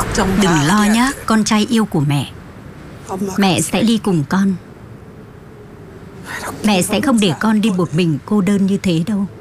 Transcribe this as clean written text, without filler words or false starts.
Đừng lo nhé, con trai yêu của mẹ. Mẹ sẽ đi cùng con. Mẹ sẽ không để con đi một mình cô đơn như thế đâu.